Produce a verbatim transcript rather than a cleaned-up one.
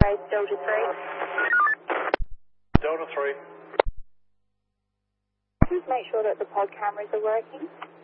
base Delta three. Delta three. Please make sure that the pod cameras are working.